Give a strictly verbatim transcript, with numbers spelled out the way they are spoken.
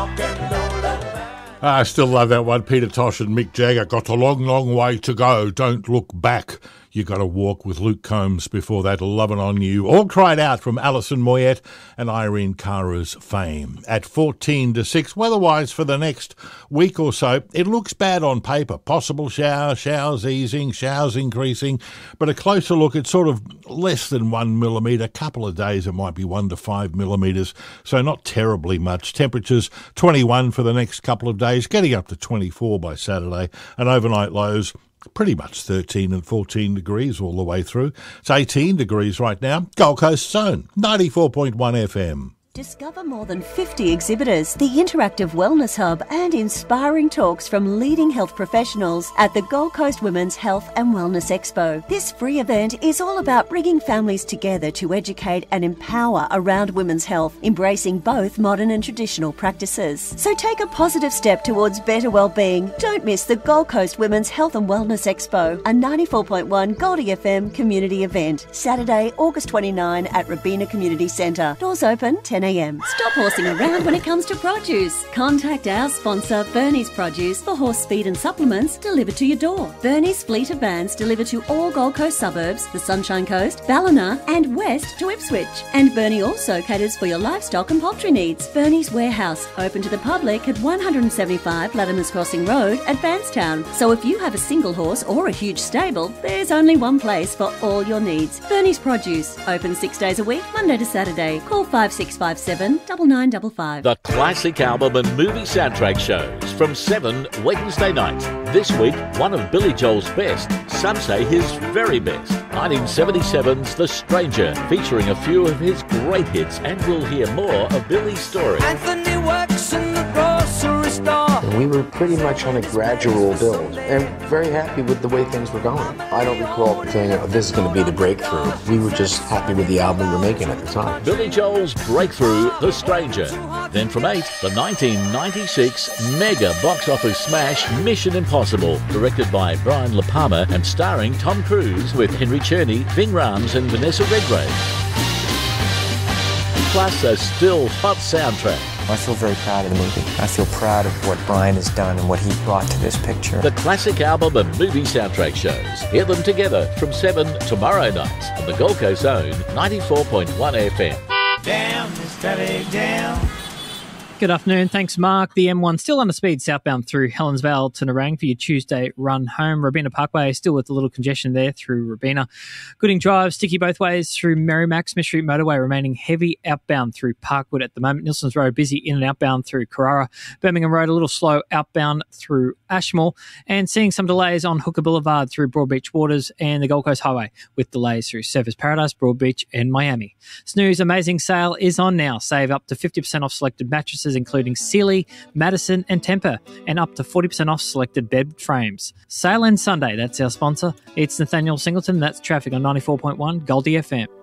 I still love that one. Peter Tosh and Mick Jagger. Got a long, long way to go. Don't look back. You Got to Walk with Luke Combs before that. Lovin' on You. All Cried Out from Alison Moyet and Irene Cara's Fame. At fourteen to six, weather-wise for the next week or so, it looks bad on paper. Possible showers, showers easing, showers increasing. But a closer look, it's sort of less than one millimetre. A couple of days it might be one to five millimetres. So not terribly much. Temperatures twenty-one for the next couple of days, getting up to twenty-four by Saturday. And overnight lows pretty much thirteen and fourteen degrees all the way through. It's eighteen degrees right now. Gold Coast Zone, ninety-four point one F M. Discover more than fifty exhibitors, the interactive wellness hub and inspiring talks from leading health professionals at the Gold Coast Women's Health and Wellness Expo. This free event is all about bringing families together to educate and empower around women's health, embracing both modern and traditional practices. So take a positive step towards better well-being. Don't miss the Gold Coast Women's Health and Wellness Expo, a ninety-four point one Goldie F M community event. Saturday, August twenty-ninth at Robina Community Centre. Doors open ten a m. Stop horsing around when it comes to produce. Contact our sponsor, Bernie's Produce, for horse feed and supplements delivered to your door. Bernie's fleet of vans deliver to all Gold Coast suburbs, the Sunshine Coast, Ballina and west to Ipswich. And Bernie also caters for your livestock and poultry needs. Bernie's Warehouse, open to the public at one seventy-five Latimer's Crossing Road at Bankstown. So if you have a single horse or a huge stable, there's only one place for all your needs. Bernie's Produce, open six days a week, Monday to Saturday. Call five six five seven, nine nine five five. The classic album and movie soundtrack shows from seven Wednesday night. This week, one of Billy Joel's best, some say his very best. nineteen seventy-seven's The Stranger, featuring a few of his great hits, and we'll hear more of Billy's story. Anthony works in the grocery store. We were pretty much on a gradual build, and very happy with the way things were going. I don't recall saying, oh, this is going to be the breakthrough. We were just happy with the album we were making at the time. Billy Joel's breakthrough, The Stranger. Then from eight, the nineteen ninety-six mega box office smash Mission Impossible, directed by Brian La Palma and starring Tom Cruise with Henry Cherney, Ving Rhames and Vanessa Redgrave. Plus a still hot soundtrack. I feel very proud of the movie. I feel proud of what Brian has done and what he brought to this picture. The classic album and movie soundtrack shows. Hear them together from seven tomorrow night on the Gold Coast Zone, ninety-four point one F M. Down, steady down. Good afternoon. Thanks, Mark. The M one still under speed southbound through Helensvale to Nerang for your Tuesday run home. Robina Parkway still with a little congestion there through Robina. Gooding Drive sticky both ways through Merrimack. Smith Street Motorway remaining heavy outbound through Parkwood at the moment. Nilson's Road busy in and outbound through Carrara. Birmingham Road a little slow outbound through Ashmore. And seeing some delays on Hooker Boulevard through Broadbeach Waters and the Gold Coast Highway with delays through Surfers Paradise, Broadbeach and Miami. Snooze Amazing Sale is on now. Save up to fifty percent off selected mattresses including Sealy, Madison and Tempur, and up to forty percent off selected bed frames. Sale ends Sunday. That's our sponsor. It's Nathaniel Singleton. That's traffic on ninety-four point one Goldie F M.